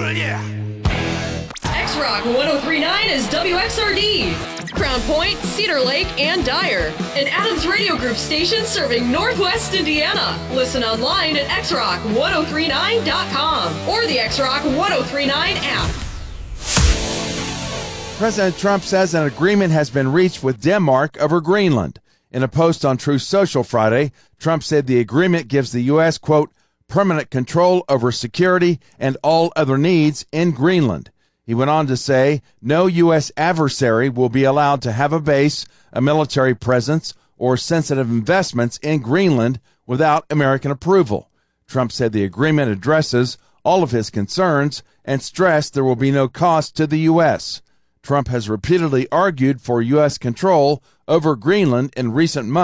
X-Rock 1039 is WXRD. Crown Point, Cedar Lake, and Dyer. An Adams Radio Group station serving Northwest Indiana. Listen online at xrock1039.com or the X-Rock 1039 app. President Trump says an agreement has been reached with Denmark over Greenland. In a post on Truth Social Friday, Trump said the agreement gives the U.S., quote, permanent control over security and all other needs in Greenland. He went on to say no U.S. adversary will be allowed to have a base, a military presence, or sensitive investments in Greenland without American approval. Trump said the agreement addresses all of his concerns and stressed there will be no cost to the U.S. Trump has repeatedly argued for U.S. control over Greenland in recent months.